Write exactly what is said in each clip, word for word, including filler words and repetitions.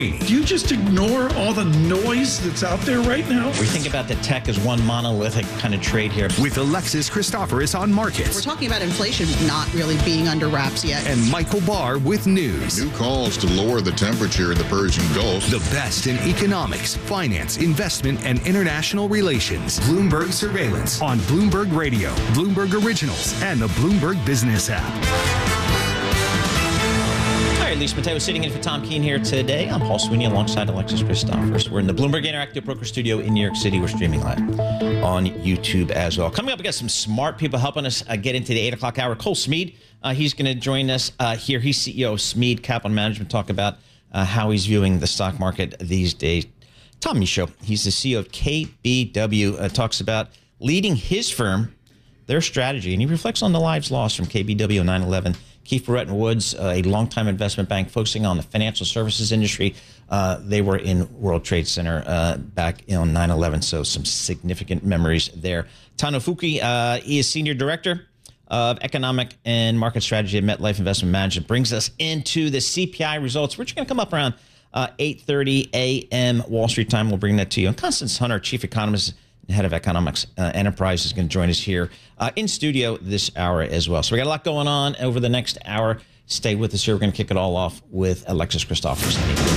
Do you just ignore all the noise that's out there right now? We think about the tech as one monolithic kind of trade here. With Alexis Christoforous on markets. We're talking about inflation not really being under wraps yet. And Michael Barr with news. New calls to lower the temperature in the Persian Gulf. The best in economics, finance, investment, and international relations. Bloomberg Surveillance on Bloomberg Radio, Bloomberg Originals, and the Bloomberg Business app. All right, Lisa Mateo sitting in for Tom Keene here today. I'm Paul Sweeney alongside Alexis Christoforous. We're in the Bloomberg Interactive Broker Studio in New York City. We're streaming live on YouTube as well. Coming up, we got some smart people helping us uh, get into the eight o'clock hour. Cole Smead, uh, he's going to join us uh, here. He's C E O of Smead Capital Management, talk about uh, how he's viewing the stock market these days. Tom Michaud, he's the C E O of K B W, uh, talks about leading his firm, their strategy, and he reflects on the lives lost from K B W nine eleven. Keefe Bruyette and Woods, uh, a longtime investment bank focusing on the financial services industry. Uh, they were in World Trade Center uh, back on nine eleven, so some significant memories there. Tano Fuki, uh, he is Senior Director of Economic and Market Strategy at MetLife Investment Management, brings us into the C P I results, which are going to come up around uh, eight thirty a.m. Wall Street time. We'll bring that to you. And Constance Hunter, Chief Economist, Head of Economics uh, Enterprise, is going to join us here uh, in studio this hour as well. So we got a lot going on over the next hour. Stay with us here. We're going to kick it all off with Alexis Christoforous.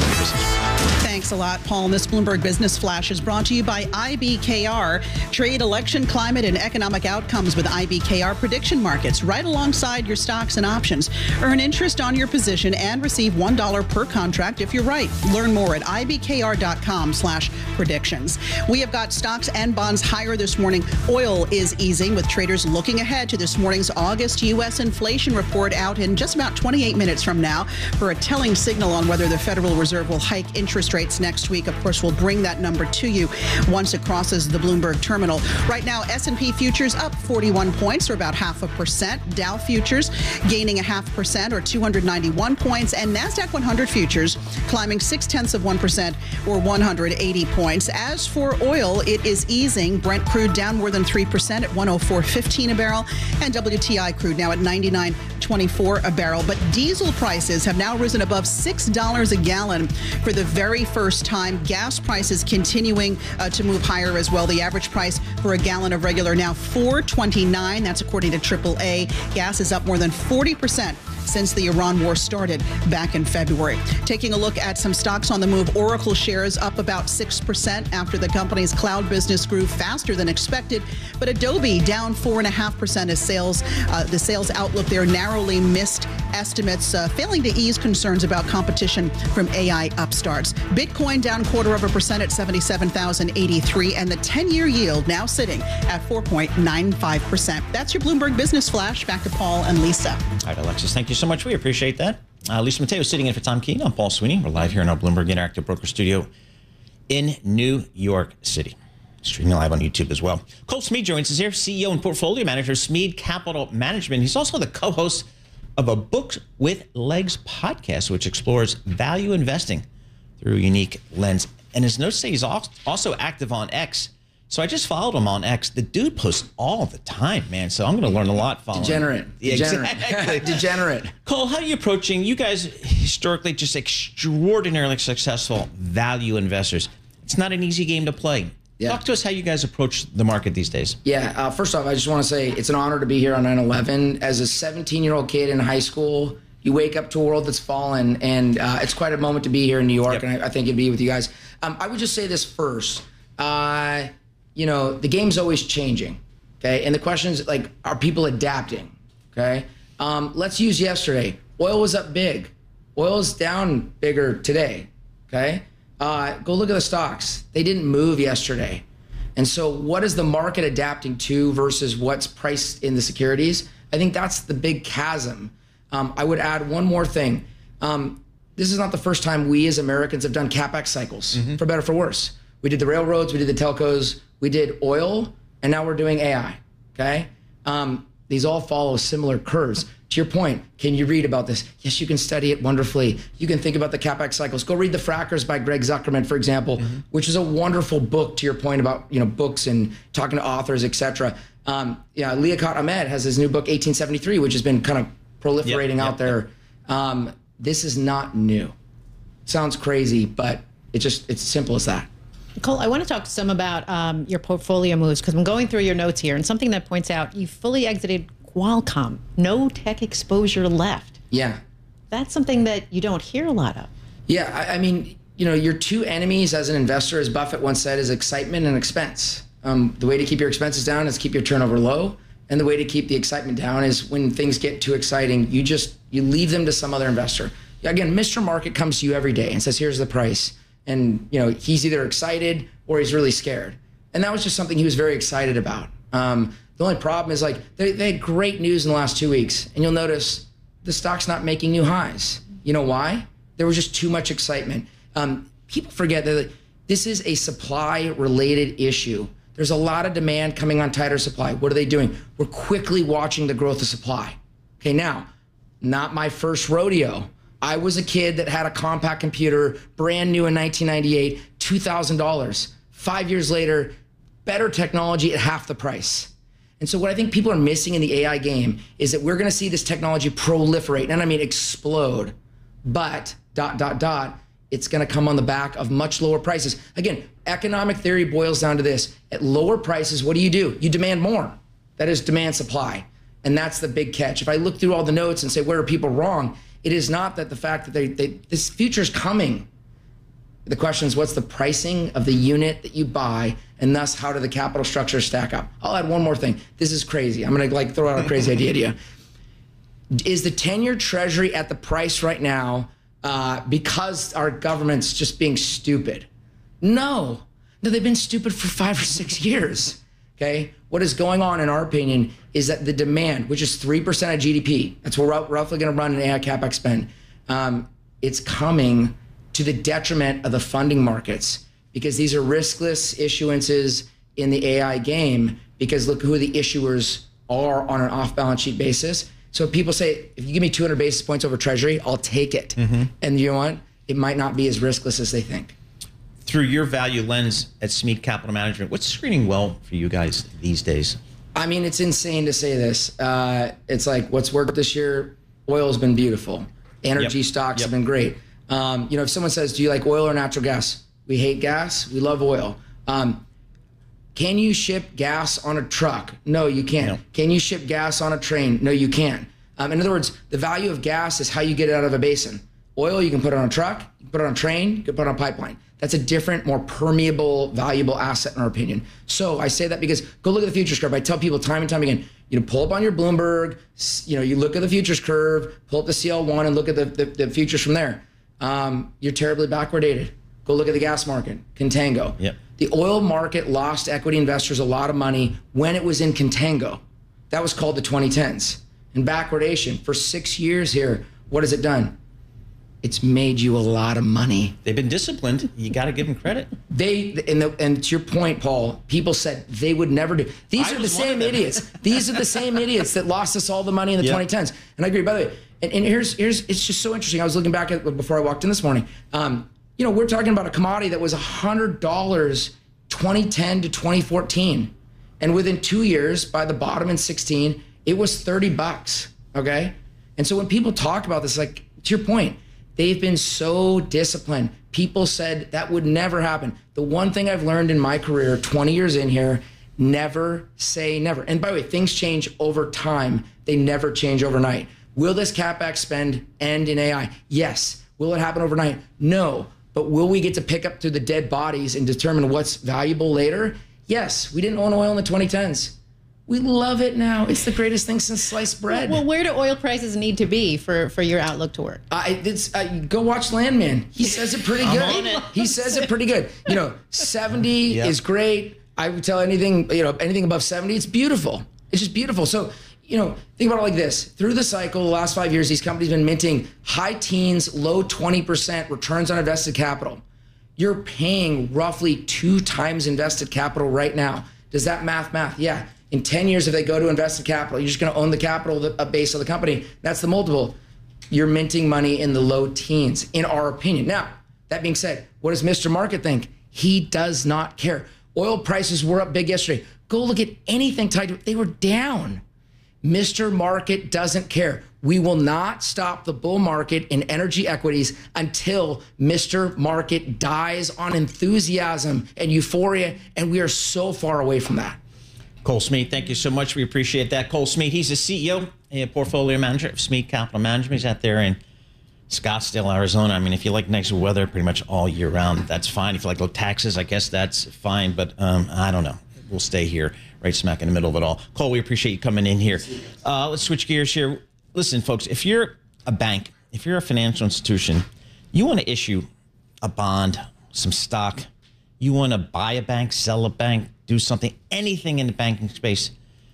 Thanks a lot, Paul. And this Bloomberg Business Flash is brought to you by I B K R. Trade election, climate, and economic outcomes with I B K R prediction markets right alongside your stocks and options. Earn interest on your position and receive one dollar per contract if you're right. Learn more at I B K R dot com slash predictions. We have got stocks and bonds higher this morning. Oil is easing with traders looking ahead to this morning's August U S inflation report out in just about twenty-eight minutes from now for a telling signal on whether the Federal Reserve will hike interest rates next week. Of course, we'll bring that number to you once it crosses the Bloomberg terminal. Right now, S and P futures up forty-one points, or about half a percent. Dow futures gaining a half percent, or two hundred ninety-one points. And NASDAQ one hundred futures climbing six tenths of one percent, or one hundred eighty points. As for oil, it is easing. Brent crude down more than three percent at one oh four fifteen a barrel. And W T I crude now at ninety-nine twenty-four a barrel. But diesel prices have now risen above six dollars a gallon for the very first time. Gas prices continuing uh, to move higher as well. The average price for a gallon of regular now four twenty-nine. That's according to triple A. Gas is up more than forty percent since the Iran war started back in February. Taking a look at some stocks on the move, Oracle shares up about six percent after the company's cloud business grew faster than expected. But Adobe down four point five percent as sales, uh, the sales outlook there narrowly missed estimates, uh, failing to ease concerns about competition from A I upstarts. Bitcoin down quarter of a percent at seventy-seven thousand eighty-three, and the ten-year yield now sitting at four point nine five percent. That's your Bloomberg Business Flash. Back to Paul and Lisa. All right, Alexis, thank you so much. We appreciate that. Uh, Lisa Mateo sitting in for Tom Keene. I'm Paul Sweeney. We're live here in our Bloomberg Interactive Broker Studio in New York City. Streaming live on YouTube as well. Cole Smead joins us here, C E O and Portfolio Manager of Smead Capital Management. He's also the co-host of a Books with Legs podcast, which explores value investing through a unique lens. And his notes say he's also active on X. So I just followed him on X. The dude posts all the time, man. So I'm going to learn a lot following Degenerate. him. Degenerate. Exactly. Degenerate. Cole, how are you approaching, you guys historically just extraordinarily successful value investors. It's not an easy game to play. Yeah. Talk to us how you guys approach the market these days. Yeah, uh, first off, I just want to say it's an honor to be here on nine eleven. As a seventeen-year-old kid in high school, you wake up to a world that's fallen, and uh, it's quite a moment to be here in New York, yep. and I, I think it'd be with you guys. Um, I would just say this first. Uh, you know, the game's always changing, okay? And the question is, like, are people adapting, okay? Um, let's use yesterday. Oil was up big. Oil is down bigger today, okay? Uh, go look at the stocks. They didn't move yesterday. And so what is the market adapting to versus what's priced in the securities? I think that's the big chasm. Um, I would add one more thing. Um, this is not the first time we as Americans have done CapEx cycles, mm-hmm. for better or for worse. We did the railroads, we did the telcos, we did oil, and now we're doing A I, okay? Um, these all follow similar curves. To your point, can you read about this? Yes, you can study it wonderfully. You can think about the CapEx cycles. Go read The Frackers by Greg Zuckerman, for example, mm-hmm. which is a wonderful book, to your point about, you know, books and talking to authors, et cetera. Um, yeah, Liaquat Ahmed has his new book, eighteen seventy-three, which has been kind of proliferating yep, out yep, there. Yep. Um, this is not new. sounds crazy, but it just it's simple as that. Cole, I want to talk some about um, your portfolio moves because I'm going through your notes here, and something that points out you fully exited Qualcomm, no tech exposure left. Yeah. That's something that you don't hear a lot of. Yeah, I, I mean, you know, your two enemies as an investor, as Buffett once said, is excitement and expense. Um, the way to keep your expenses down is keep your turnover low, and the way to keep the excitement down is when things get too exciting, you just you leave them to some other investor. Again, Mister Market comes to you every day and says, "Here's the price," and you know he's either excited or he's really scared. And that was just something he was very excited about. Um, the only problem is like they, they had great news in the last two weeks, and you'll notice the stock's not making new highs. You know why? There was just too much excitement. Um, people forget that this is a supply-related issue. There's a lot of demand coming on tighter supply. What are they doing? We're quickly watching the growth of supply. Okay, now, not my first rodeo. I was a kid that had a compact computer, brand new in nineteen ninety-eight, two thousand dollars. Five years later, better technology at half the price. And so what I think people are missing in the A I game is that we're going to see this technology proliferate, and I mean explode, but dot, dot, dot, it's going to come on the back of much lower prices. Again, economic theory boils down to this. At lower prices, what do you do? You demand more. That is demand supply. And that's the big catch. If I look through all the notes and say, where are people wrong? It is not that the fact that they, they this future is coming. The question is, what's the pricing of the unit that you buy, and thus how do the capital structures stack up? I'll add one more thing. This is crazy. I'm going to like throw out a crazy idea to you. Is the ten-year Treasury at the price right now uh, because our government's just being stupid? No. No, they've been stupid for five or six years. Okay? What is going on, in our opinion, is that the demand, which is three percent of G D P, that's what we're roughly going to run in A I CapEx spend, um, it's coming to the detriment of the funding markets, because these are riskless issuances in the A I game, because look who the issuers are on an off-balance sheet basis. So people say, if you give me two hundred basis points over Treasury, I'll take it. Mm-hmm. And you know what? It might not be as riskless as they think. Through your value lens at Smead Capital Management, what's screening well for you guys these days? I mean, it's insane to say this. Uh, it's like what's worked this year, oil's been beautiful. Energy yep. stocks yep. have been great. Um, you know, if someone says, do you like oil or natural gas? We hate gas. We love oil. Um, can you ship gas on a truck? No, you can't. No. Can you ship gas on a train? No, you can't. Um, in other words, the value of gas is how you get it out of a basin. Oil, you can put it on a truck, you can put it on a train, you can put it on a pipeline. That's a different, more permeable, valuable asset in our opinion. So I say that because go look at the futures curve. I tell people time and time again, you know, pull up on your Bloomberg, you know, you look at the futures curve, pull up the C L one and look at the, the, the futures from there. Um, you're terribly backwardated. Go look at the gas market, contango. Yep. The oil market lost equity investors a lot of money when it was in contango. That was called the twenty tens. And backwardation, for six years here, what has it done? It's made you a lot of money. They've been disciplined. You got to give them credit. They and, the, and to your point, Paul, people said they would never do. These I are the same idiots. These are the same idiots that lost us all the money in the yep. twenty tens. And I agree. By the way, and, and here's here's it's just so interesting. I was looking back at before I walked in this morning. Um, you know, we're talking about a commodity that was a hundred dollars twenty ten to twenty fourteen, and within two years, by the bottom in sixteen, it was thirty bucks. Okay, and so when people talk about this, like to your point. They've been so disciplined. People said that would never happen. The one thing I've learned in my career, twenty years in here, never say never. And by the way, things change over time. They never change overnight. Will this CapEx spend end in A I? Yes. Will it happen overnight? No. But will we get to pick up through the dead bodies and determine what's valuable later? Yes. We didn't own oil in the twenty tens. We love it now. It's the greatest thing since sliced bread. Well, where do oil prices need to be for, for your outlook to work? I, it's, uh, go watch Landman. He says it pretty good. I'm on it. He says it pretty good. You know, seventy yep. is great. I would tell anything, you know, anything above seventy, it's beautiful. It's just beautiful. So, you know, think about it like this. Through the cycle, the last five years, these companies have been minting high teens, low twenty percent returns on invested capital. You're paying roughly two times invested capital right now. Does that math math? Yeah. In ten years, if they go to invested capital, you're just going to own the capital the, a base of the company. That's the multiple. You're minting money in the low teens, in our opinion. Now, that being said, what does Mister Market think? He does not care. Oil prices were up big yesterday. Go look at anything tied to it. They were down. Mister Market doesn't care. We will not stop the bull market in energy equities until Mister Market dies on enthusiasm and euphoria, and we are so far away from that. Cole Smead, thank you so much. We appreciate that. Cole Smead, he's the C E O and portfolio manager of Smead Capital Management. He's out there in Scottsdale, Arizona. I mean, if you like nice weather pretty much all year round, that's fine. If you like low taxes, I guess that's fine. But um, I don't know. We'll stay here right smack in the middle of it all. Cole, we appreciate you coming in here. Uh, let's switch gears here. Listen, folks, if you're a bank, if you're a financial institution, you want to issue a bond, some stock, you want to buy a bank, sell a bank, do something, anything in the banking space,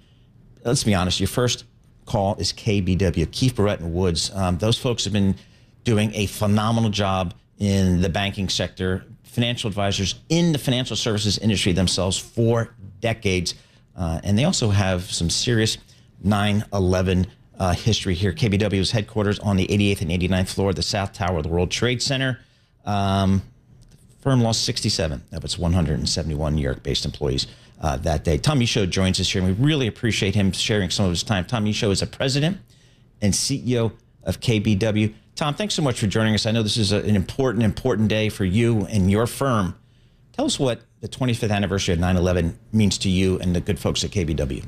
let's be honest, your first call is K B W, Keefe, Bruyette and Woods. Um, those folks have been doing a phenomenal job in the banking sector, financial advisors in the financial services industry themselves for decades. Uh, and they also have some serious nine eleven uh, history here. K B W's headquarters on the eighty-eighth and eighty-ninth floor of the South Tower of the World Trade Center. Um, the firm lost sixty-seven of its one hundred seventy-one New York-based employees uh, that day. Tom Michaud joins us here, and we really appreciate him sharing some of his time. Tom Michaud is a president and C E O of K B W. Tom, thanks so much for joining us. I know this is a, an important, important day for you and your firm. Tell us what the twenty-fifth anniversary of nine eleven means to you and the good folks at K B W.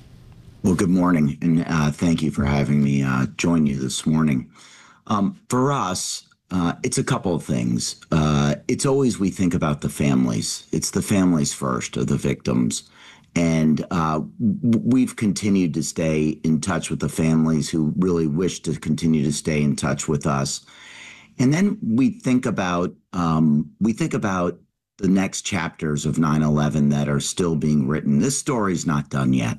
Well, good morning, and uh, thank you for having me uh, join you this morning. Um, for us, uh, it's a couple of things. Uh, it's always we think about the families. It's the families first of the victims. And uh, we've continued to stay in touch with the families who really wish to continue to stay in touch with us. And then we think about um, we think about the next chapters of nine eleven that are still being written. This story's not done yet.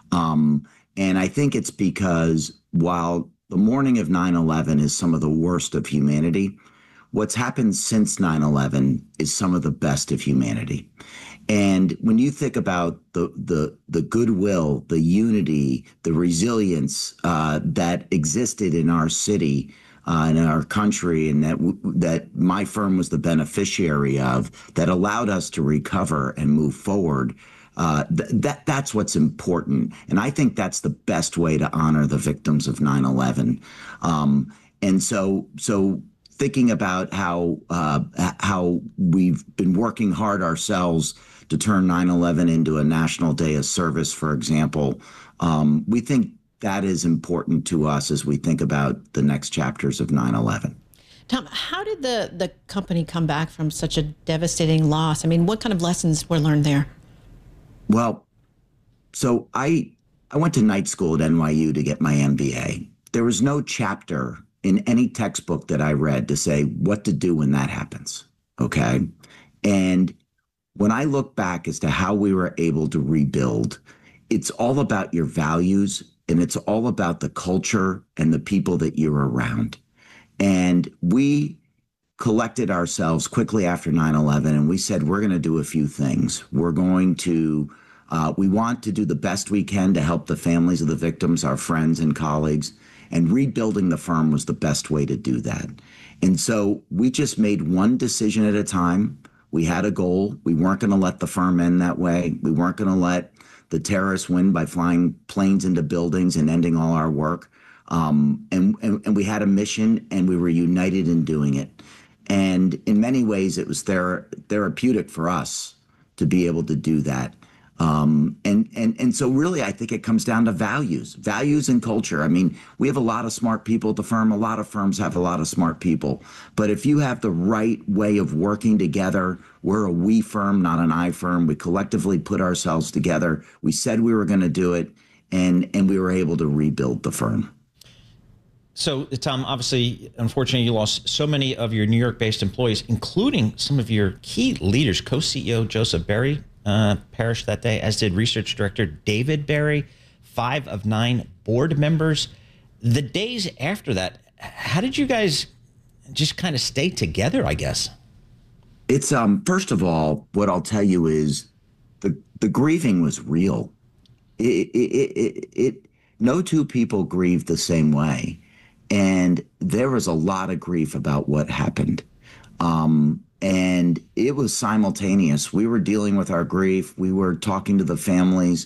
Um, and I think it's because while the morning of nine eleven is some of the worst of humanity, what's happened since nine eleven is some of the best of humanity. And when you think about the the the goodwill, the unity, the resilience uh, that existed in our city, uh, in our country, and that w- that my firm was the beneficiary of, that allowed us to recover and move forward. Uh, th- that that's what's important, and I think that's the best way to honor the victims of nine eleven. Um, and so, so thinking about how uh, how we've been working hard ourselves to turn nine eleven into a national day of service, for example, um, we think that is important to us as we think about the next chapters of nine eleven. Tom, how did the the company come back from such a devastating loss? I mean, what kind of lessons were learned there? Well, so I I went to night school at N Y U to get my M B A. There was no chapter in any textbook that I read to say what to do when that happens, okay? And when I look back as to how we were able to rebuild, it's all about your values, and it's all about the culture and the people that you're around. And we collected ourselves quickly after nine eleven, and we said, we're going to do a few things. We're going to, uh, we want to do the best we can to help the families of the victims, our friends and colleagues, and rebuilding the firm was the best way to do that. And so we just made one decision at a time. We had a goal. We weren't going to let the firm end that way. We weren't going to let the terrorists win by flying planes into buildings and ending all our work. Um, and, and, and we had a mission, and we were united in doing it. And in many ways, it was thera- therapeutic for us to be able to do that. Um, and, and, and so really, I think it comes down to values, values and culture. I mean, we have a lot of smart people at the firm. A lot of firms have a lot of smart people. But if you have the right way of working together, we're a we firm, not an I firm. We collectively put ourselves together. We said we were going to do it, and, and we were able to rebuild the firm. So, Tom, obviously, unfortunately, you lost so many of your New York-based employees, including some of your key leaders. Co-C E O Joseph Berry uh, perished that day, as did Research Director David Berry, five of nine board members. The days after that, how did you guys just kind of stay together, I guess? It's, um, first of all, what I'll tell you is the, the grieving was real. It, it, it, it, it, no two people grieved the same way. And there was a lot of grief about what happened. Um, and it was simultaneous. We were dealing with our grief. We were talking to the families.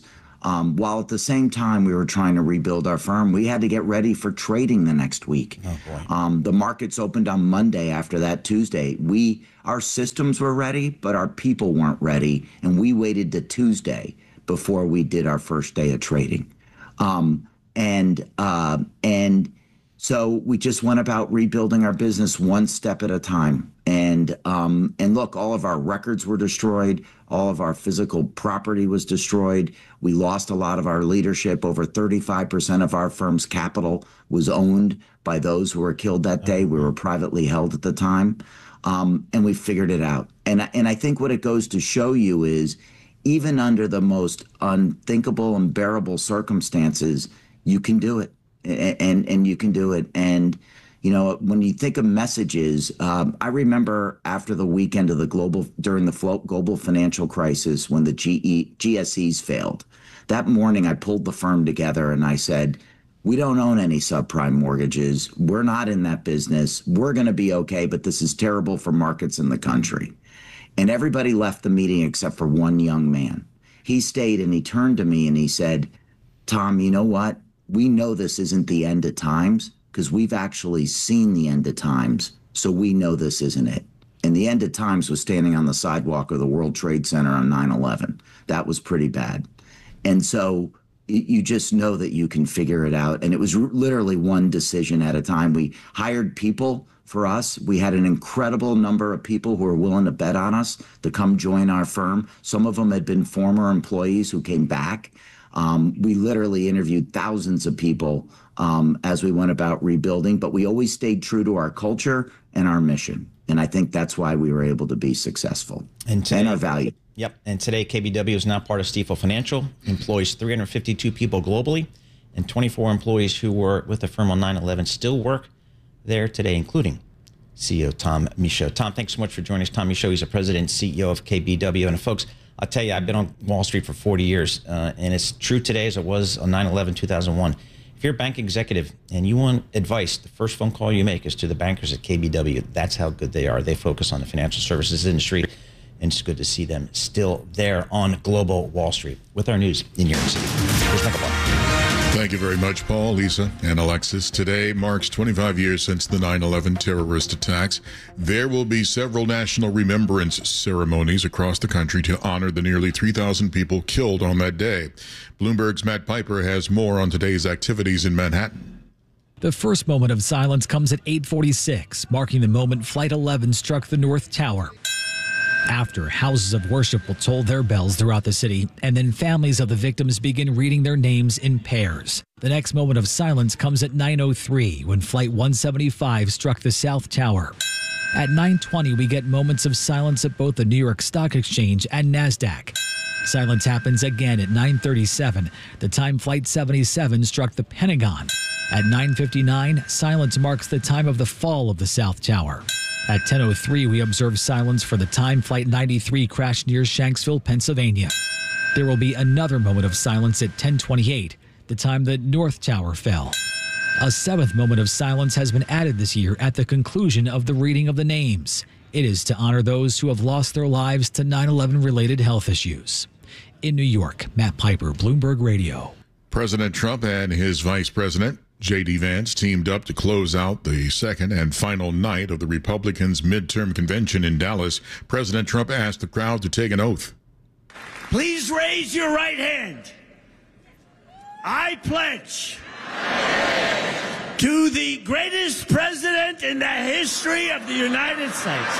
Um, while at the same time we were trying to rebuild our firm, we had to get ready for trading the next week. Oh, boy. Um, the markets opened on Monday after that Tuesday. We, our systems were ready, but our people weren't ready, and we waited to Tuesday before we did our first day of trading. Um, and uh, and so we just went about rebuilding our business one step at a time. And um, and look, all of our records were destroyed. All of our physical property was destroyed. We lost a lot of our leadership. Over thirty-five percent of our firm's capital was owned by those who were killed that day. We were privately held at the time. Um, and we figured it out. And, and I think what it goes to show you is even under the most unthinkable, unbearable circumstances, you can do it. And, and, and you can do it. And you know, when you think of messages, um, I remember after the weekend of the global, during the global financial crisis, when the G E, G S Es failed, that morning I pulled the firm together and I said, we don't own any subprime mortgages. We're not in that business. We're going to be okay, but this is terrible for markets in the country. And everybody left the meeting except for one young man. He stayed and he turned to me and he said, Tom, you know what? We know this isn't the end of times, because we've actually seen the end of times, so we know this isn't it. And the end of times was standing on the sidewalk of the World Trade Center on nine eleven. That was pretty bad. And so you just know that you can figure it out. And it was literally one decision at a time. We hired people for us. We had an incredible number of people who were willing to bet on us to come join our firm. Some of them had been former employees who came back. Um, we literally interviewed thousands of people um, as we went about rebuilding, but we always stayed true to our culture and our mission. And I think that's why we were able to be successful and, today, and our value. Yep. And today, K B W is now part of Stifel Financial, employs three hundred fifty-two people globally, and twenty-four employees who were with the firm on nine eleven still work there today, including C E O Tom Michaud. Tom, thanks so much for joining us. Tom Michaud, he's the president and C E O of K B W. And folks, I'll tell you, I've been on Wall Street for forty years, uh, and it's true today as it was on nine eleven two thousand one. If you're a bank executive and you want advice, the first phone call you make is to the bankers at K B W. That's how good they are. They focus on the financial services industry, and it's good to see them still there on global Wall Street with our news in New York City. Here's Michael Barr. Thank you very much, Paul, Lisa, and Alexis. Today marks twenty-five years since the nine eleven terrorist attacks. There will be several national remembrance ceremonies across the country to honor the nearly three thousand people killed on that day. Bloomberg's Matt Piper has more on today's activities in Manhattan. The first moment of silence comes at eight forty-six, marking the moment Flight eleven struck the North Tower. After, houses of worship will toll their bells throughout the city, and then families of the victims begin reading their names in pairs. The next moment of silence comes at nine oh three, when Flight one seventy-five struck the South Tower. At nine twenty, we get moments of silence at both the New York Stock Exchange and NASDAQ. Silence happens again at nine thirty-seven, the time Flight seventy-seven struck the Pentagon. At nine fifty-nine, silence marks the time of the fall of the South Tower. At ten oh three, we observe silence for the time Flight ninety-three crashed near Shanksville, Pennsylvania. There will be another moment of silence at ten twenty-eight, the time the North Tower fell. A seventh moment of silence has been added this year at the conclusion of the reading of the names. It is to honor those who have lost their lives to nine eleven-related health issues. In New York, Matt Piper, Bloomberg Radio. President Trump and his vice president, J D Vance, teamed up to close out the second and final night of the Republicans' midterm convention in Dallas. President Trump asked the crowd to take an oath. Please raise your right hand. I pledge to the greatest president in the history of the United States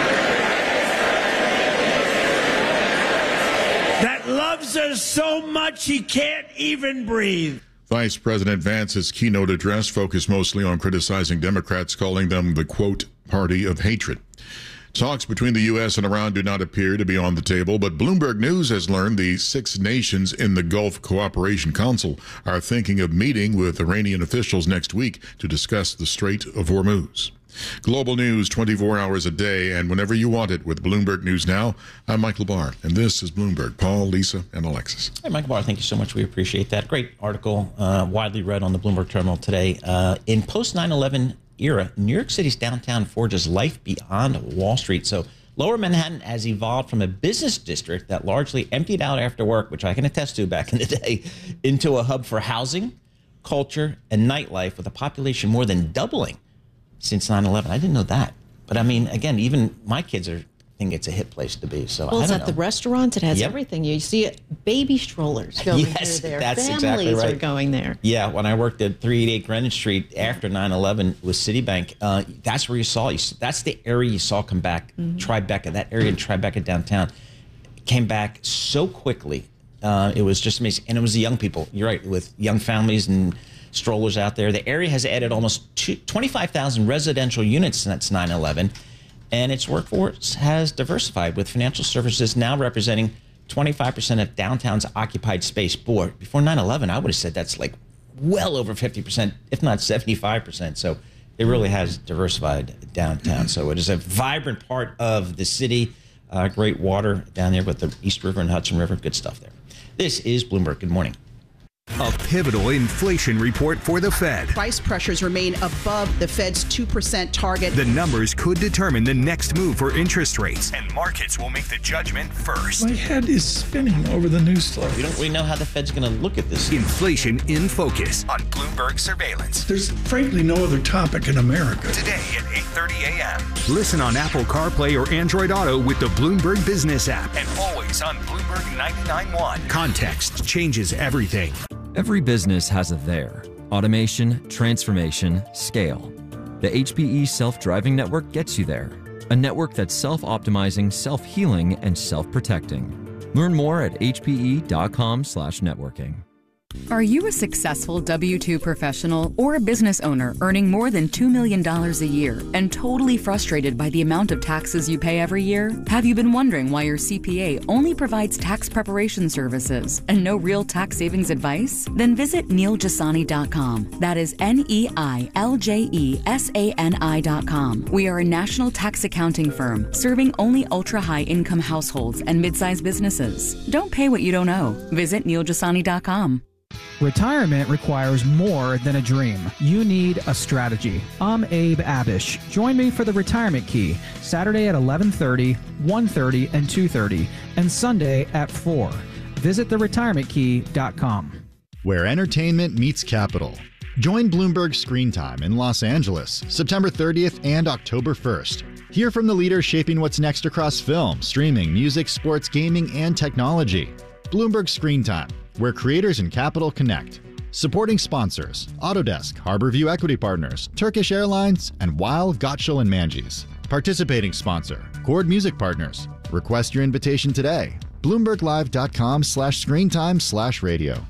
that loves us so much he can't even breathe. Vice President Vance's keynote address focused mostly on criticizing Democrats, calling them the, quote, party of hatred. Talks between the U S and Iran do not appear to be on the table, but Bloomberg News has learned the six nations in the Gulf Cooperation Council are thinking of meeting with Iranian officials next week to discuss the Strait of Hormuz. Global news twenty-four hours a day and whenever you want it with Bloomberg News Now. I'm Michael Barr, and this is Bloomberg. Paul, Lisa, and Alexis. Hey, Michael Barr, thank you so much. We appreciate that. Great article, uh, widely read on the Bloomberg Terminal today. Uh, in post nine eleven era, New York City's downtown forges life beyond Wall Street. So Lower Manhattan has evolved from a business district that largely emptied out after work, which I can attest to back in the day, into a hub for housing, culture, and nightlife, with a population more than doubling since nine eleven. I didn't know that. But I mean, again, even my kids are think it's a hit place to be. So well, I it's don't at know. the restaurants. It has Yep. everything. You see it, baby strollers going Yes, through there. that's Families exactly right. are going there. Yeah, when I worked at three eighty-eight Greenwich Street after nine eleven with Citibank, uh, that's where you saw, you, that's the area you saw come back, Mm-hmm. Tribeca, that area in Tribeca downtown, came back so quickly. Uh, it was just amazing. And it was the young people, you're right, with young families and strollers out there. The area has added almost two, twenty-five thousand residential units since nine eleven, and its workforce has diversified, with financial services now representing twenty-five percent of downtown's occupied space. Boy, before nine eleven, I would have said that's like well over fifty percent, if not seventy-five percent. So it really has diversified downtown. So it is a vibrant part of the city. Uh, great water down there with the East River and Hudson River. Good stuff there. This is Bloomberg. Good morning. A pivotal inflation report for the Fed. Price pressures remain above the Fed's two percent target. The numbers could determine the next move for interest rates, and markets will make the judgment first. My head is spinning over the news flow. We don't really know how the Fed's going to look at this. Inflation in Focus on Bloomberg Surveillance. There's frankly no other topic in America. Today at eight thirty a.m. Listen on Apple CarPlay or Android Auto with the Bloomberg Business app, and always on Bloomberg ninety-nine point one. Context changes everything. Every business has a there. Automation, transformation, scale. The H P E Self-Driving Network gets you there. A network that's self-optimizing, self-healing, and self-protecting. Learn more at h p e dot com slash networking. Are you a successful W two professional or a business owner earning more than two million dollars a year and totally frustrated by the amount of taxes you pay every year? Have you been wondering why your C P A only provides tax preparation services and no real tax savings advice? Then visit neil jasani dot com. That is N E I L J E S A N I dot com. We are a national tax accounting firm serving only ultra-high income households and mid-sized businesses. Don't pay what you don't owe. Visit neil jasani dot com. Retirement requires more than a dream. You need a strategy. I'm Abe Abish. Join me for the Retirement Key, Saturday at eleven thirty, one thirty, and two thirty, and Sunday at four. Visit the retirement key dot com. Where entertainment meets capital. Join Bloomberg Screen Time in Los Angeles, September thirtieth and October first. Hear from the leaders shaping what's next across film, streaming, music, sports, gaming, and technology. Bloomberg Screen Time, where creators and capital connect. Supporting sponsors: Autodesk, Harborview Equity Partners, Turkish Airlines, and Weil, Gottschall and Manges. Participating sponsor: Chord Music Partners. Request your invitation today. BloombergLive.com slash screentime slash radio.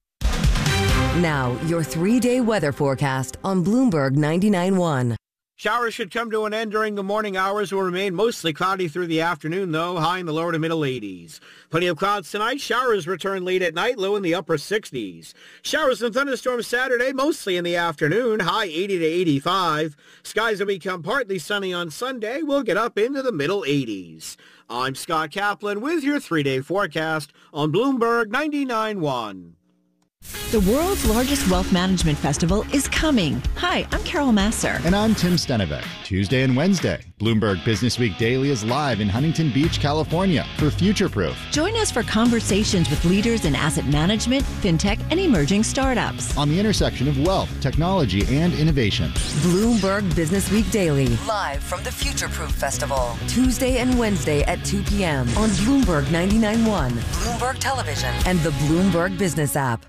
Now, your three-day weather forecast on Bloomberg ninety-nine point one. Showers should come to an end during the morning hours. Will remain mostly cloudy through the afternoon, though, high in the lower to middle eighties. Plenty of clouds tonight. Showers return late at night, low in the upper sixties. Showers and thunderstorms Saturday, mostly in the afternoon, high eighty to eighty-five. Skies will become partly sunny on Sunday. We'll get up into the middle eighties. I'm Scott Kaplan with your three-day forecast on Bloomberg ninety-nine point one. The world's largest wealth management festival is coming. Hi, I'm Carol Masser. And I'm Tim Stenevec. Tuesday and Wednesday, Bloomberg Business Week Daily is live in Huntington Beach, California for Future Proof. Join us for conversations with leaders in asset management, fintech, and emerging startups. On the intersection of wealth, technology, and innovation. Bloomberg Business Week Daily, live from the Future Proof Festival. Tuesday and Wednesday at two p.m. on Bloomberg ninety-nine point one, Bloomberg Television, and the Bloomberg Business app.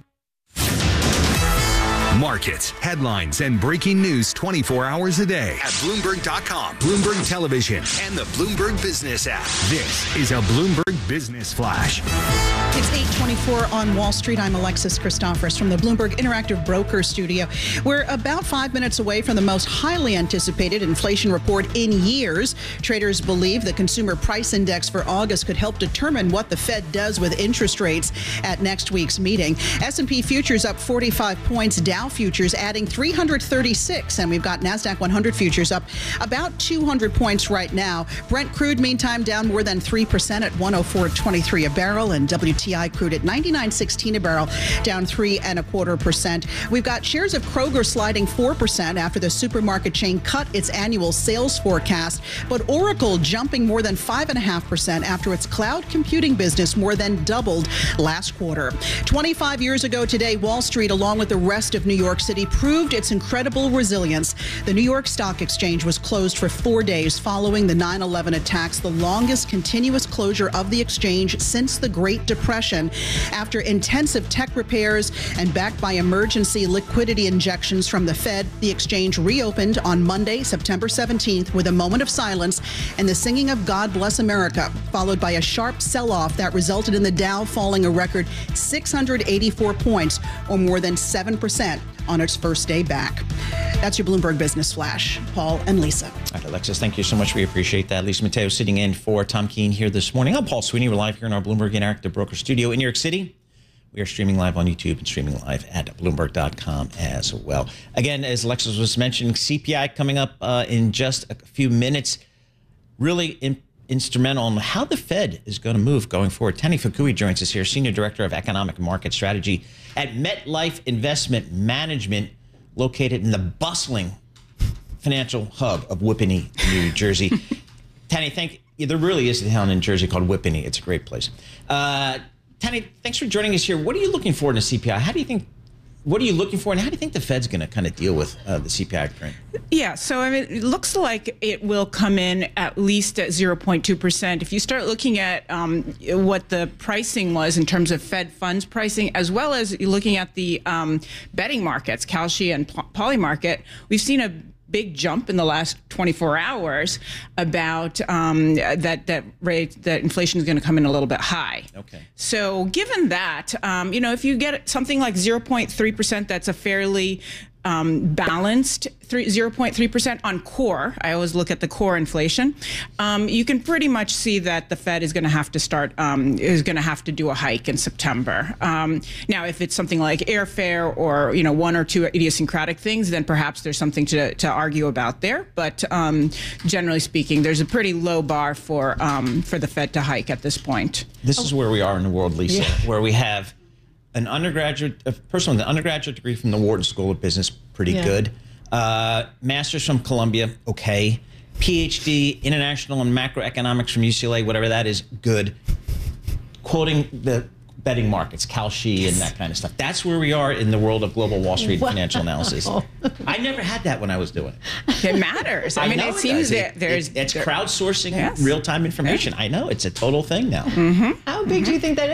Markets, headlines, and breaking news twenty-four hours a day at Bloomberg dot com, Bloomberg Television, and the Bloomberg Business app. This is a Bloomberg Business Flash. It's eight twenty-four on Wall Street. I'm Alexis Christophorus from the Bloomberg Interactive Broker Studio. We're about five minutes away from the most highly anticipated inflation report in years. Traders believe the Consumer Price Index for August could help determine what the Fed does with interest rates at next week's meeting. S and P futures up forty-five points, Dow Dow futures adding three hundred thirty-six, and we've got NASDAQ one hundred futures up about two hundred points right now. Brent crude, meantime, down more than three percent at one oh four twenty-three a barrel, and W T I crude at ninety-nine sixteen a barrel, down three and a quarter percent. We've got shares of Kroger sliding four percent after the supermarket chain cut its annual sales forecast, but Oracle jumping more than five and a half percent after its cloud computing business more than doubled last quarter. twenty-five years ago today, Wall Street, along with the rest of New York City, proved its incredible resilience. The New York Stock Exchange was closed for four days following the nine eleven attacks, the longest continuous closure of the exchange since the Great Depression. After intensive tech repairs and backed by emergency liquidity injections from the Fed, the exchange reopened on Monday, September seventeenth, with a moment of silence and the singing of God Bless America, followed by a sharp sell-off that resulted in the Dow falling a record six hundred eighty-four points, or more than seven percent on its first day back. That's your Bloomberg Business Flash. Paul and Lisa. All right, Alexis, thank you so much. We appreciate that. Lisa Mateo sitting in for Tom Keene here this morning. I'm Paul Sweeney. We're live here in our Bloomberg Interactive Broker studio in New York City. We are streaming live on YouTube and streaming live at Bloomberg dot com as well. Again, as Alexis was mentioning, C P I coming up uh, in just a few minutes. Really in, instrumental on how the Fed is going to move going forward. Tani Fukui joins us here, Senior Director of Economic Market Strategy at MetLife Investment Management, located in the bustling financial hub of Whippany, New Jersey. Tani, thank you. There really is a town in Jersey called Whippany. It's a great place. Uh, Tani, thanks for joining us here. What are you looking for in a C P I? How do you think, what are you looking for, and how do you think the Fed's going to kind of deal with uh, the C P I print? Yeah, so I mean, it looks like it will come in at least at zero point two percent. If you start looking at um, what the pricing was in terms of Fed funds pricing, as well as looking at the um, betting markets, Kalshi and Poly Market, we've seen a big jump in the last twenty-four hours about um, that that rate that inflation is going to come in a little bit high. Okay. So given that, um, you know, if you get something like zero point three percent, that's a fairly um, balanced zero point three percent on core. I always look at the core inflation. Um, you can pretty much see that the Fed is going to have to start, um, is going to have to do a hike in September. Um, now, if it's something like airfare or, you know, one or two idiosyncratic things, then perhaps there's something to, to argue about there. But um, generally speaking, there's a pretty low bar for, um, for the Fed to hike at this point. This is where we are in the world, Lisa, Yeah. where we have an undergraduate, a person with an undergraduate degree from the Wharton School of Business, pretty Yeah. good. Uh, master's from Columbia, okay. P H D, international and macroeconomics from U C L A, whatever that is, good. Quoting the betting markets, Kalshi and that kind of stuff. That's where we are in the world of global Wall Street Wow. financial analysis. I never had that when I was doing it. It matters. I, mean, know it seems does. that It- there's it- it's there- crowdsourcing Yes. real-time information. I know it's a total thing now. How big do you think that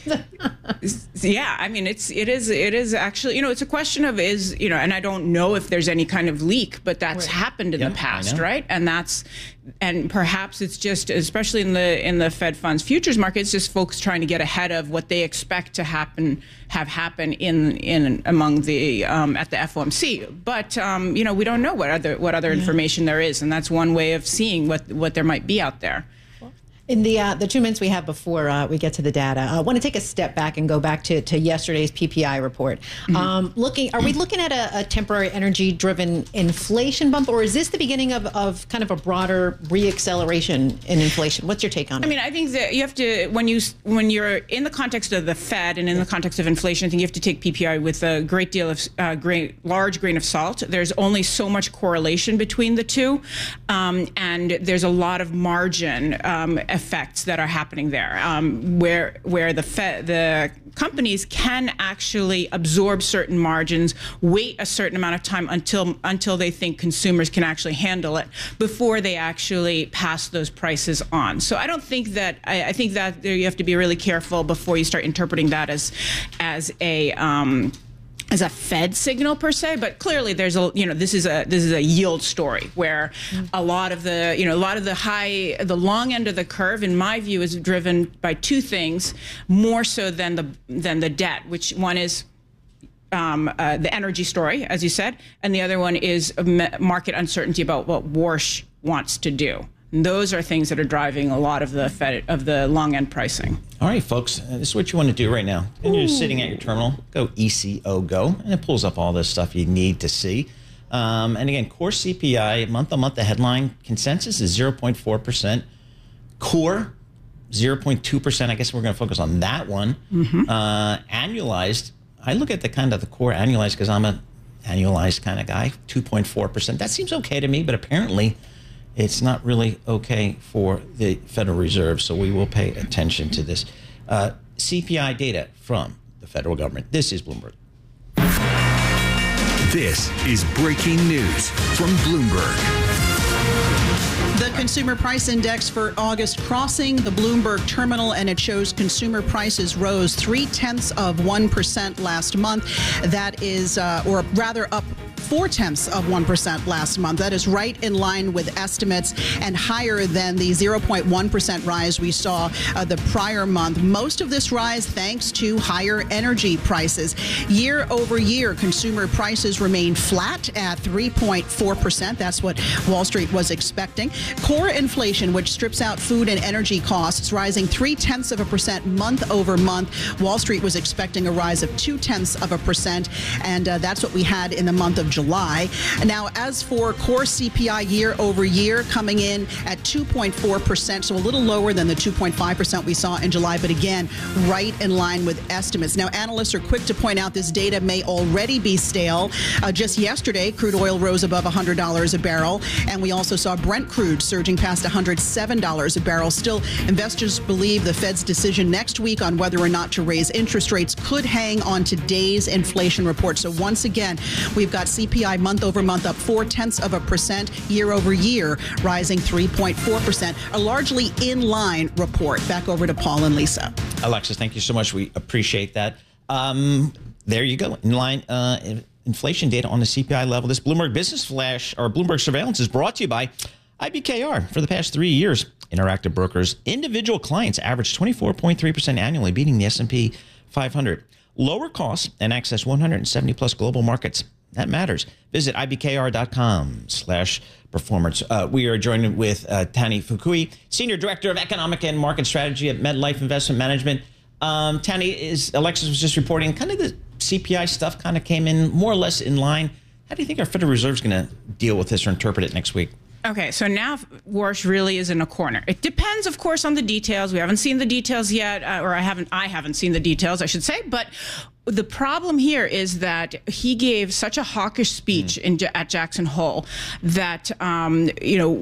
is? Yeah, I mean, it's it is it is actually, you know, it's a question of is, you know, and I don't know if there's any kind of leak, but that's happened in Yep, the I past, know. right? And that's and perhaps it's just, especially in the in the Fed funds futures market, it's just folks trying to get ahead of what they expect to happen have happen in in among the um, at the F O M C. But um, you know, we don't know what other what other information there is, and that's one way of seeing what what there might be out there. In the uh, the two minutes we have before uh, we get to the data, I want to take a step back and go back to, to yesterday's P P I report. Mm-hmm. Um, looking, are we looking at a, a temporary energy-driven inflation bump, or is this the beginning of, of kind of a broader reacceleration in inflation? What's your take on it? I mean, I think that you have to, when you when you're in the context of the Fed and in the context of inflation, I think you have to take P P I with a great deal of uh, grain, large grain of salt. There's only so much correlation between the two, um, and there's a lot of margin um, effects that are happening there, um, where where the Fed, the companies can actually absorb certain margins, wait a certain amount of time until until they think consumers can actually handle it before they actually pass those prices on. So I don't think that I, I think that there you have to be really careful before you start interpreting that as as a um, as a Fed signal per se, but clearly there's a, you know, this is a this is a yield story where a lot of the, you know, a lot of the high, the long end of the curve, in my view, is driven by two things more so than the than the debt, which one is um, uh, the energy story, as you said, and the other one is market uncertainty about what Warsh wants to do. And those are things that are driving a lot of the Fed, of the long end pricing. All right, folks, uh, this is what you want to do right now. And you're just sitting at your terminal, go E C O Go, and it pulls up all this stuff you need to see. Um, and again, core C P I, month on month, the headline consensus is zero point four percent. Core, zero point two percent. I guess we're going to focus on that one. Mm-hmm. Uh, annualized, I look at the kind of the core annualized because I'm a annualized kind of guy, two point four percent. That seems okay to me, but apparently it's not really okay for the Federal Reserve, so we will pay attention to this. Uh, C P I data from the federal government. This is Bloomberg. This is breaking news from Bloomberg. The Consumer Price Index for August crossing the Bloomberg terminal, and it shows consumer prices rose three-tenths of one percent last month. That is, uh, or rather up four-tenths of one percent last month. That is right in line with estimates and higher than the zero point one percent rise we saw uh, the prior month. Most of this rise thanks to higher energy prices. Year over year, consumer prices remain flat at three point four percent. That's what Wall Street was expecting. Core inflation, which strips out food and energy costs, rising three-tenths of a percent month over month. Wall Street was expecting a rise of two-tenths of a percent, and uh, that's what we had in the month of July. Now, as for core C P I year over year, coming in at two point four percent, so a little lower than the two point five percent we saw in July, but again, right in line with estimates. Now, analysts are quick to point out this data may already be stale. Uh, just yesterday, crude oil rose above one hundred dollars a barrel, and we also saw Brent crude surging past one hundred seven dollars a barrel. Still, investors believe the Fed's decision next week on whether or not to raise interest rates could hang on today's inflation report. So once again, we've got C P I month over month up four-tenths of a percent, year over year rising three point four percent. A largely in-line report. Back over to Paul and Lisa. Alexis, thank you so much. We appreciate that. Um, there you go. In-line uh, inflation data on the C P I level. This Bloomberg Business Flash, or Bloomberg Surveillance, is brought to you by I B K R. For the past three years, Interactive Brokers individual clients averaged twenty-four point three percent annually, beating the S and P five hundred. Lower costs and access one hundred seventy plus global markets. That matters. Visit ibkr.com slash performance. Uh, we are joined with uh, Tani Fukui, Senior Director of Economic and Market Strategy at MetLife Investment Management. Um, Tani, is Alexis was just reporting, kind of the C P I stuff kind of came in more or less in line. How do you think our Federal Reserve is going to deal with this or interpret it next week? Okay, so now Warsh really is in a corner. It depends, of course, on the details. We haven't seen the details yet, uh, or I haven't. I haven't seen the details, I should say. But the problem here is that he gave such a hawkish speech in, at Jackson Hole that um, you know.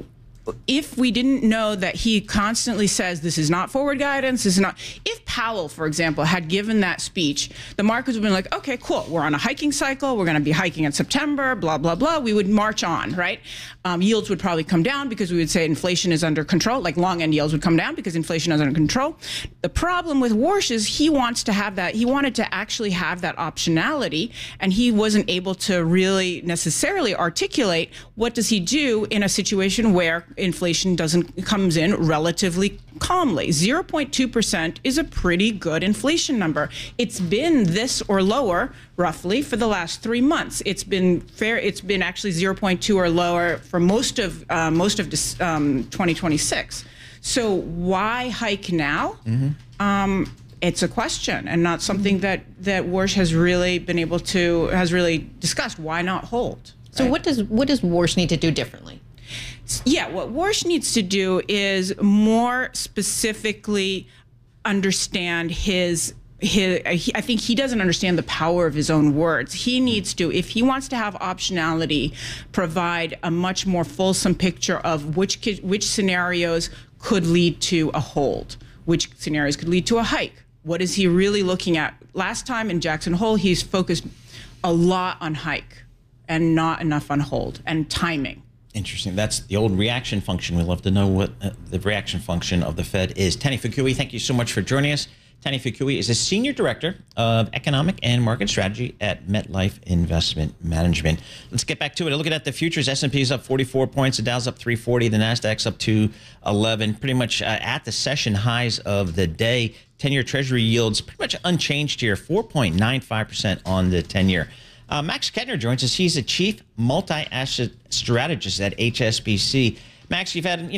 If we didn't know that he constantly says this is not forward guidance, this is not. If Powell, for example, had given that speech, the markets would have been like, okay, cool, we're on a hiking cycle, we're going to be hiking in September, blah, blah, blah. We would march on, right? Um, yields would probably come down because we would say inflation is under control, like long end yields would come down because inflation is under control. The problem with Warsh is he wants to have that, he wanted to actually have that optionality, and he wasn't able to really necessarily articulate what does he do in a situation where inflation doesn't comes in relatively calmly. zero point two percent is a pretty good inflation number. It's been this or lower roughly for the last three months. It's been fair. It's been actually zero point two or lower for most of uh, most of this, um, twenty twenty-six. So why hike now? Mm-hmm. Um, it's a question and not something that that Warsh has really been able to has really discussed. Why not hold? So right? what does what does Warsh need to do differently? Yeah, what Warsh needs to do is more specifically understand his, his he, I think he doesn't understand the power of his own words. He needs to, if he wants to have optionality, provide a much more fulsome picture of which which scenarios could lead to a hold, which scenarios could lead to a hike. What is he really looking at? Last time in Jackson Hole, he's focused a lot on hike and not enough on hold and timing. Interesting. That's the old reaction function. We love to know what uh, the reaction function of the Fed is. Tani Fukui, thank you so much for joining us. Tani Fukui is a Senior Director of Economic and Market Strategy at MetLife Investment Management. Let's get back to it. Looking at the futures, S and P is up forty-four points. The Dow's up three forty. The NASDAQ's up two eleven. Pretty much uh, at the session highs of the day. ten-year Treasury yields pretty much unchanged here, four point nine five percent on the ten-year. Uh, Max Kettner joins us. He's a chief multi-asset strategist at H S B C. Max, you've had, you know,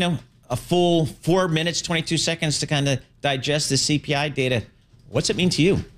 a full four minutes, twenty-two seconds to kind of digest the C P I data. What's it mean to you?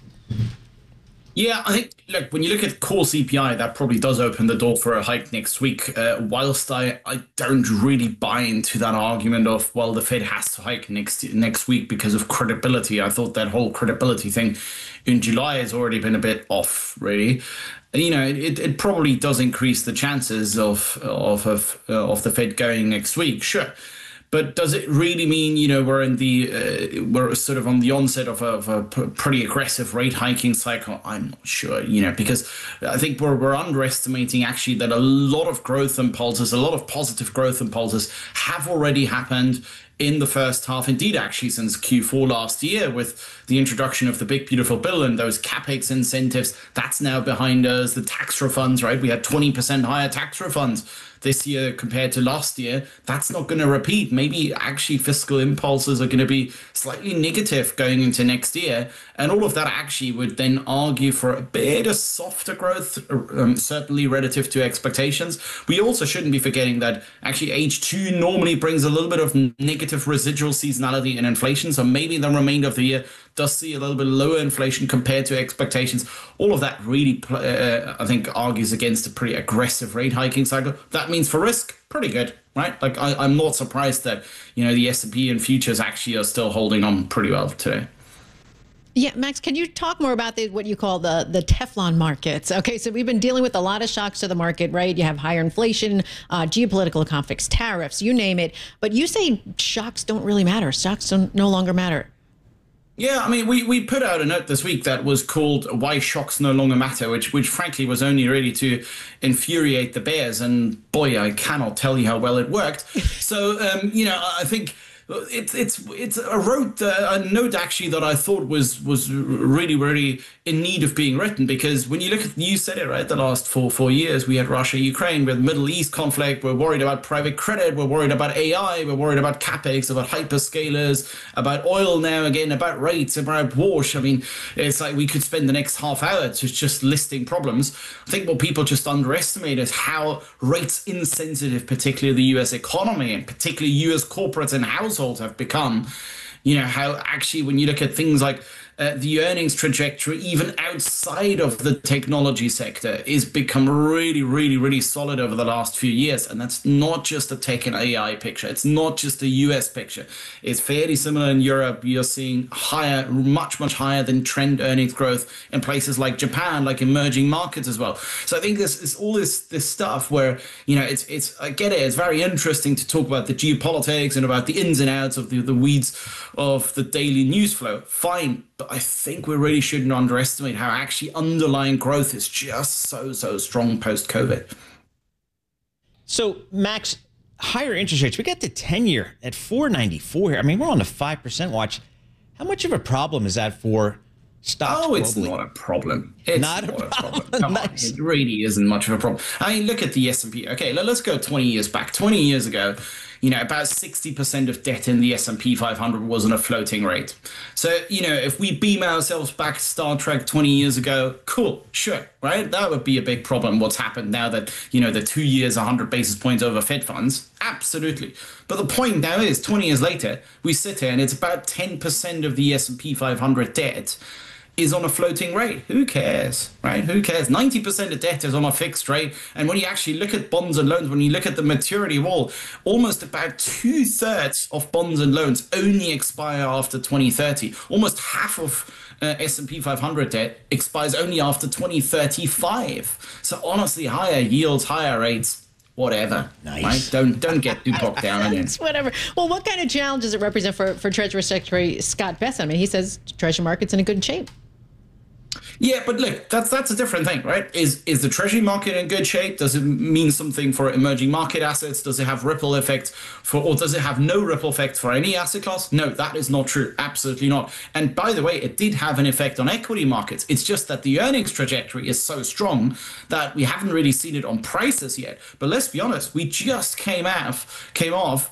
Yeah, I think, look, when you look at core C P I, that probably does open the door for a hike next week. Uh, whilst I, I don't really buy into that argument of, well, the Fed has to hike next next week because of credibility. I thought that whole credibility thing in July has already been a bit off, really. You know, it, it probably does increase the chances of of of, uh, of the Fed going next week, sure. But does it really mean, you know, we're in the uh, we're sort of on the onset of a, of a pretty aggressive rate hiking cycle? I'm not sure, you know, because I think we're we're underestimating actually that a lot of growth impulses, a lot of positive growth impulses have already happened in the first half, indeed, actually, since Q four last year, with the introduction of the Big Beautiful Bill and those CapEx incentives. That's now behind us. The tax refunds, right? We had twenty percent higher tax refunds this year compared to last year. That's not going to repeat. Maybe actually fiscal impulses are going to be slightly negative going into next year. And all of that actually would then argue for a bit of softer growth, um, certainly relative to expectations. We also shouldn't be forgetting that actually H two normally brings a little bit of negative residual seasonality in inflation. So maybe the remainder of the year does see a little bit lower inflation compared to expectations. All of that really, uh, I think, argues against a pretty aggressive rate hiking cycle. That means for risk, pretty good, right? Like I, I'm not surprised that, you know, the S and P and futures actually are still holding on pretty well today. Yeah, Max, can you talk more about the, what you call the, the Teflon markets? Okay, so we've been dealing with a lot of shocks to the market, right? You have higher inflation, uh, geopolitical conflicts, tariffs, you name it. But you say shocks don't really matter. Shocks don't no longer matter. Yeah, I mean, we, we put out a note this week that was called Why Shocks No Longer Matter, which, which frankly was only really to infuriate the bears. And boy, I cannot tell you how well it worked. So, um, you know, I think it's it's it's a wrote uh, a note actually that I thought was was really really in need of being written, because when you look at, you said it right, the last four four years we had Russia, Ukraine, with Middle East conflict, we're worried about private credit, we're worried about A I, we're worried about capex, about hyperscalers, about oil now again, about rates, about wash. I mean, it's like we could spend the next half hour just just listing problems. I think what people just underestimate is how rates insensitive, particularly the U S economy and particularly U S corporates and households have become. You know, how actually when you look at things like uh, the earnings trajectory, even outside of the technology sector, is become really, really, really solid over the last few years. And that's not just a tech and A I picture. It's not just a U S picture. It's fairly similar in Europe. You're seeing higher, much, much higher than trend earnings growth in places like Japan, like emerging markets as well. So I think this is all this this stuff where, you know, it's, it's I get it. It's very interesting to talk about the geopolitics and about the ins and outs of the, the weeds of the daily news flow. Fine. But I think we really shouldn't underestimate how actually underlying growth is just so, so strong post-COVID. So, Max, higher interest rates. We got the ten-year at four ninety-four here. I mean, we're on the five percent watch. How much of a problem is that for stocks Oh, it's globally? not a problem. It's not, not a a problem. problem. Come Nice. on, it really isn't much of a problem. I mean, look at the S and P. Okay, let- let's go twenty years back. twenty years ago, you know, about sixty percent of debt in the S and P five hundred was on a floating rate. So, you know, if we beam ourselves back to Star Trek twenty years ago, cool, sure, right? That would be a big problem. What's happened now that, you know, the two years, one hundred basis points over Fed funds? Absolutely. But the point now is, twenty years later, we sit here and it's about ten percent of the S and P five hundred debt is on a floating rate. Who cares, right? Who cares? ninety percent of debt is on a fixed rate. And when you actually look at bonds and loans, when you look at the maturity wall, almost about two thirds of bonds and loans only expire after twenty thirty. Almost half of uh, S and P five hundred debt expires only after twenty thirty-five. So honestly, higher yields, higher rates, whatever. Nice. Right? Don't don't get too bogged down in it. It's whatever. Well, what kind of challenge does it represent for, for Treasury Secretary Scott Bessent? I mean, he says Treasury market's in a good shape. Yeah, but look, that's that's a different thing, right? Is is the Treasury market in good shape? Does it mean something for emerging market assets? Does it have ripple effects for, or does it have no ripple effect for any asset class? No, that is not true. Absolutely not. And by the way, it did have an effect on equity markets. It's just that the earnings trajectory is so strong that we haven't really seen it on prices yet. But let's be honest, we just came off came off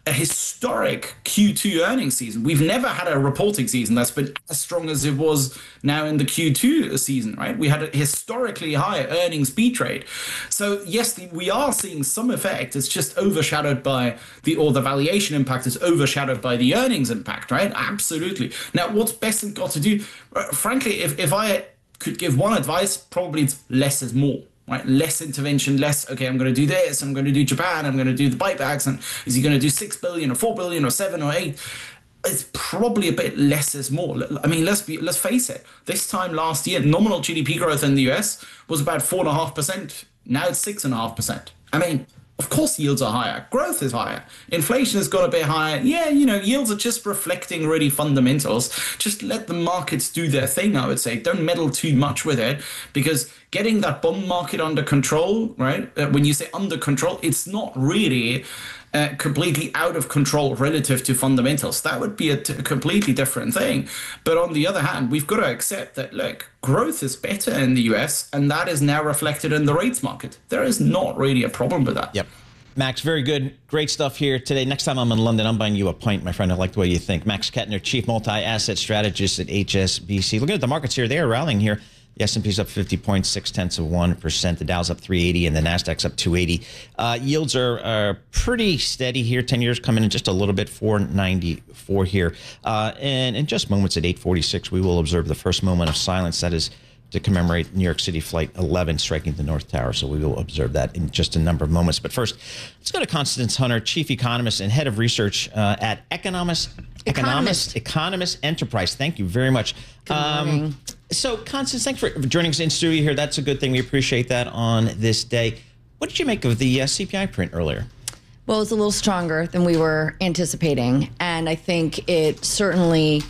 a historic Q two earnings season. We've never had a reporting season that's been as strong as it was now in the Q two season, right? We had a historically high earnings beat rate. So yes, we are seeing some effect. It's just overshadowed by the, or the valuation impact is overshadowed by the earnings impact, right? Absolutely. Now, what's Besant got to do? Frankly, if, if I could give one advice, probably it's less is more. Right, less intervention, less, okay, I'm going to do this, I'm going to do Japan, I'm going to do the buybacks, and is he going to do six billion or four billion or seven or eight? It's probably a bit less is more. I mean, let's be, let's face it. This time last year, nominal G D P growth in the U S was about four and a half percent. Now it's six and a half percent. I mean, of course, yields are higher. Growth is higher. Inflation has got a bit higher. Yeah, you know, yields are just reflecting really fundamentals. Just let the markets do their thing, I would say. Don't meddle too much with it, because getting that bond market under control, right? Uh, when you say under control, it's not really uh, completely out of control relative to fundamentals. That would be a t- completely different thing. But on the other hand, we've got to accept that, look, growth is better in the U S, and that is now reflected in the rates market. There is not really a problem with that. Yep. Max, very good. Great stuff here today. Next time I'm in London, I'm buying you a pint, my friend. I like the way you think. Max Kettner, Chief Multi-Asset Strategist at H S B C. Looking at the markets here, they are rallying here. The S and P's up fifty points, six tenths of one percent. The Dow's up three eighty, and the Nasdaq's up two eighty. Uh, yields are, are pretty steady here. ten years coming in just a little bit, four ninety-four here. Uh, and in just moments at eight forty-six, we will observe the first moment of silence. That is to commemorate New York City Flight eleven striking the North Tower. So we will observe that in just a number of moments. But first, let's go to Constance Hunter, Chief Economist and Head of Research uh, at Economist, Economist Economist Enterprise. Thank you very much. Good morning. Um, so, Constance, thanks for joining us in studio here. That's a good thing. We appreciate that on this day. What did you make of the uh, C P I print earlier? Well, it's a little stronger than we were anticipating. And I think it certainly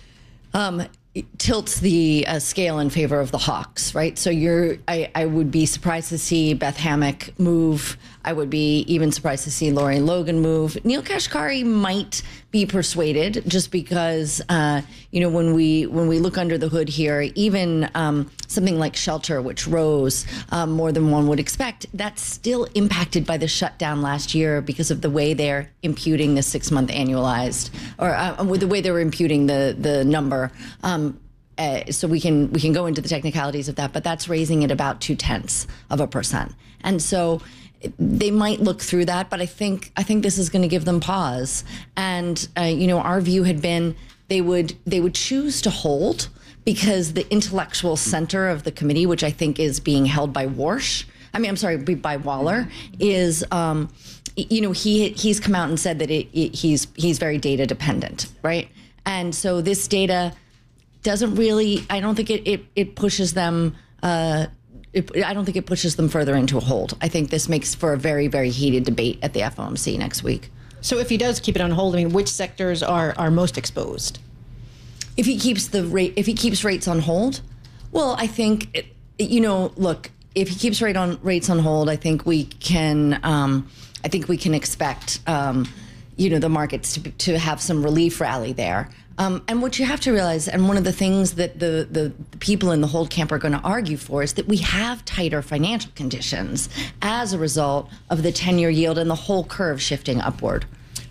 um, it tilts the uh, scale in favor of the hawks, right? So you're, I, I would be surprised to see Beth Hammack move. I would be even surprised to see Lori Logan move. Neil Kashkari might be persuaded, just because uh, you know when we when we look under the hood here, even um, something like Shelter, which rose um, more than one would expect, that's still impacted by the shutdown last year because of the way they're imputing the six month annualized, or uh, with the way they were imputing the the number. Um, Uh, so we can we can go into the technicalities of that, but that's raising it about two tenths of a percent, and so they might look through that. But I think I think this is going to give them pause. And uh, you know, our view had been they would they would choose to hold because the intellectual center of the committee, which I think is being held by Warsh, I mean, I'm sorry, by Waller, is. Um, you know, he he's come out and said that it, it, he's he's very data dependent, right? And so this data doesn't really, I don't think it, it, it pushes them, uh, it, I don't think it pushes them further into a hold. I think this makes for a very, very heated debate at the F O M C next week. So if he does keep it on hold, I mean, which sectors are, are most exposed? If he keeps the rate, if he keeps rates on hold, well, I think, it, you know, look, if he keeps rate on rates on hold, I think we can, um, I think we can expect, um, you know, the markets to, to have some relief rally there. Um, and what you have to realize, and one of the things that the, the people in the hold camp are going to argue for, is that we have tighter financial conditions as a result of the ten-year yield and the whole curve shifting upward.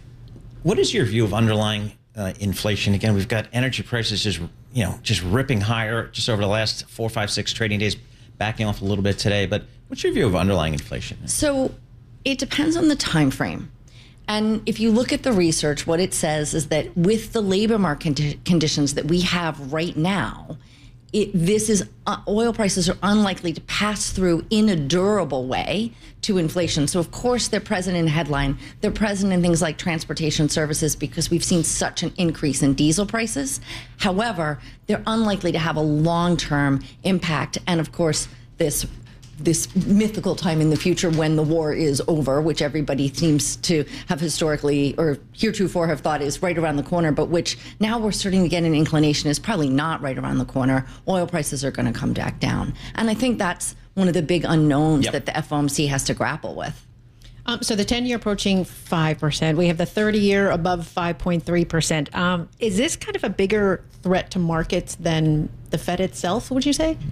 What is your view of underlying uh, inflation? Again, we've got energy prices just, you know, just ripping higher just over the last four, five, six trading days, backing off a little bit today. But what's your view of underlying inflation? So it depends on the time frame. And if you look at the research, what it says is that with the labor market conditions that we have right now, it, this is uh, oil prices are unlikely to pass through in a durable way to inflation. So, of course, they're present in headline. They're present in things like transportation services because we've seen such an increase in diesel prices. However, they're unlikely to have a long-term impact. And, of course, this this mythical time in the future when the war is over, which everybody seems to have historically or heretofore have thought is right around the corner, but which now we're starting to get an inclination is probably not right around the corner. Oil prices are going to come back down. And I think that's one of the big unknowns yep. that the F O M C has to grapple with. Um, so the ten-year approaching five percent. We have the thirty-year above five point three percent. Um, is this kind of a bigger threat to markets than the Fed itself, would you say?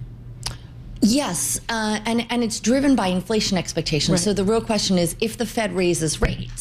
Yes, uh, and, and it's driven by inflation expectations. Right. So the real question is, if the Fed raises rates,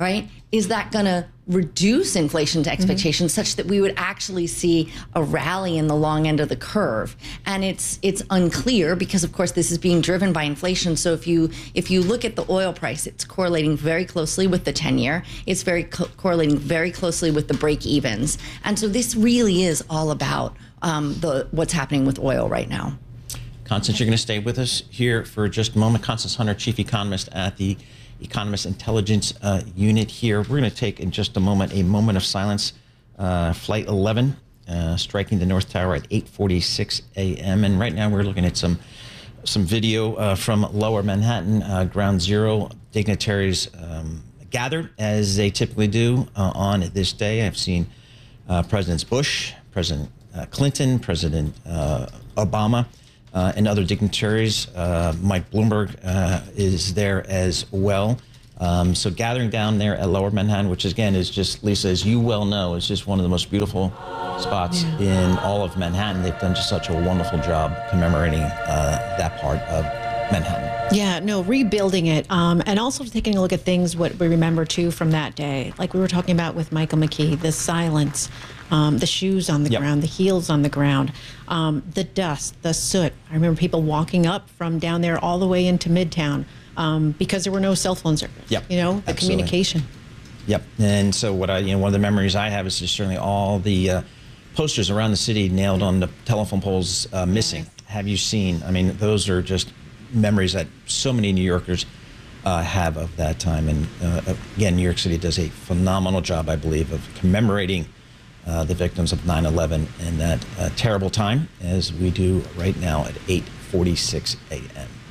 right? Is that going to reduce inflation to expectations mm-hmm. such that we would actually see a rally in the long end of the curve? And it's it's unclear because, of course, this is being driven by inflation. So if you if you look at the oil price, it's correlating very closely with the ten-year. It's very co- correlating very closely with the break-evens. And so this really is all about um, the what's happening with oil right now. Constance, you're going to stay with us here for just a moment. Constance Hunter, Chief Economist at the Economist Intelligence uh, Unit here. We're going to take in just a moment a moment of silence. Uh, Flight eleven uh, striking the North Tower at eight forty-six a.m. And right now we're looking at some some video uh, from Lower Manhattan, uh, Ground Zero. Dignitaries um, gathered as they typically do uh, on this day. I've seen uh, Presidents Bush, President uh, Clinton, President uh, Obama, Uh, and other dignitaries. Uh, Mike Bloomberg uh, is there as well. Um, so gathering down there at Lower Manhattan, which again is just, Lisa, as you well know, is just one of the most beautiful spots yeah. in all of Manhattan. They've done just such a wonderful job commemorating uh, that part of Manhattan. Yeah, no, rebuilding it. Um, and also taking a look at things, what we remember too from that day. Like we were talking about with Michael McKee, the silence, um, the shoes on the yep. ground, the heels on the ground, um, the dust, the soot. I remember people walking up from down there all the way into Midtown um, because there were no cell phone service. Yep. You know, the Absolutely. communication. Yep. And so what I, you know, one of the memories I have is just certainly all the uh, posters around the city nailed on the telephone poles uh, missing. Yes. Have you seen? I mean, those are just memories that so many New Yorkers uh, have of that time. And uh, again, New York City does a phenomenal job, I believe, of commemorating uh, the victims of nine eleven in that uh, terrible time, as we do right now at eight forty-six a.m.